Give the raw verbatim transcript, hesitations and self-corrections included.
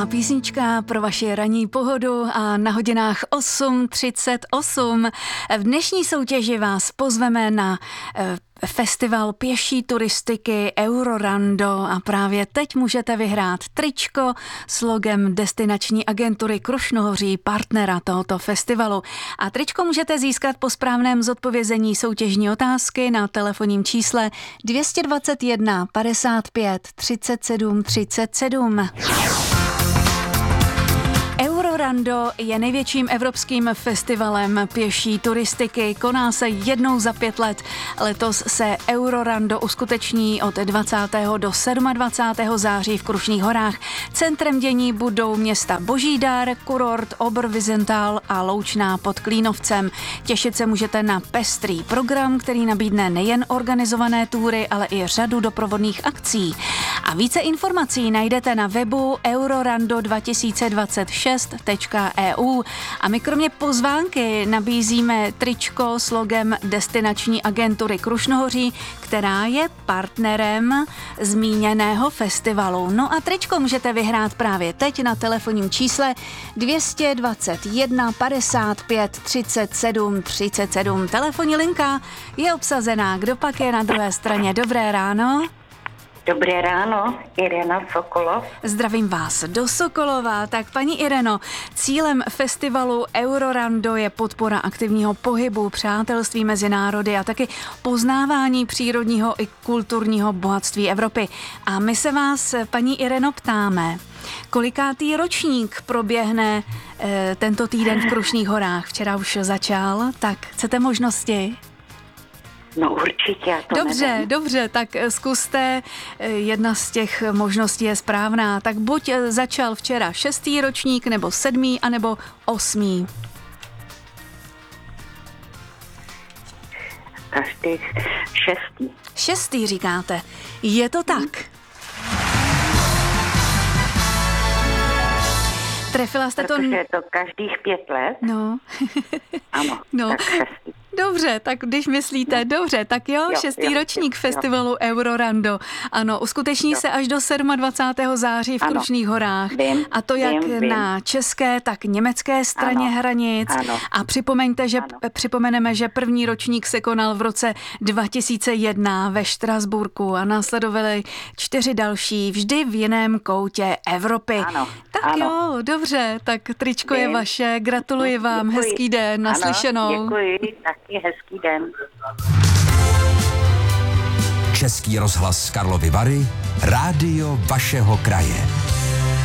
Písnička pro vaši ranní pohodu a na hodinách osm třicet osm. V dnešní soutěži vás pozveme na festival pěší turistiky Eurorando a právě teď můžete vyhrát tričko s logem destinační agentury Krušnohoří, partnera tohoto festivalu. A tričko můžete získat po správném zodpovězení soutěžní otázky na telefonním čísle dvě stě dvacet jedna padesát pět třicet sedm třicet sedm. Eurorando je největším evropským festivalem pěší turistiky. Koná se jednou za pět let. Letos se Eurorando uskuteční od dvacátého do dvacátého sedmého září v Krušných horách. Centrem dění budou města Božídar, kurort Obr-Vizentál a Loučná pod Klínovcem. Těšit se můžete na pestrý program, který nabídne nejen organizované túry, ale i řadu doprovodných akcí. A více informací najdete na webu eurorando dva tisíce dvacet šest tečka e u a my kromě pozvánky nabízíme tričko s logem destinační agentury Krušnohoří, která je partnerem zmíněného festivalu. No a tričko můžete vyhrát právě teď na telefonním čísle dvě stě dvacet jedna padesát pět třicet sedm třicet sedm. Telefonní linka je obsazená. Kdo pak je na druhé straně? Dobré ráno. Dobré ráno, Irena Sokolov. Zdravím vás do Sokolova. Tak paní Ireno, cílem festivalu Eurorando je podpora aktivního pohybu, přátelství mezi národy a taky poznávání přírodního i kulturního bohatství Evropy. A my se vás, paní Ireno, ptáme, kolikátý ročník proběhne e, tento týden v Krušných horách? Včera už začal, tak chcete možnosti? No určitě, já to Dobře, nevím. dobře, tak zkuste, jedna z těch možností je správná, tak buď začal včera šestý ročník, nebo sedmý, anebo osmý. Každý šestý. Šestý říkáte, je to tak. Trefila jste to... Protože je to každých pět let. No. Ano, no. tak šestý. Dobře, tak když myslíte, no. dobře, tak jo, jo šestý jo, ročník jo, festivalu jo. Eurorando. Ano, uskuteční jo. se až do dvacátého sedmého září v ano. Krušných horách. Vím, a to jak vím, vím. na české, tak německé straně ano. hranic. Ano. A připomeňte, že ano. připomeneme, že první ročník se konal v roce dva tisíce jedna ve Štrasburku a následovaly čtyři další, vždy v jiném koutě Evropy. Ano. Tak ano. jo, dobře, tak tričko vím. je vaše, gratuluji vám, Děkuji. hezký den, naslyšenou. Ano, děkuji, taky hezký den. Český rozhlas Karlovy Vary, rádio vašeho kraje.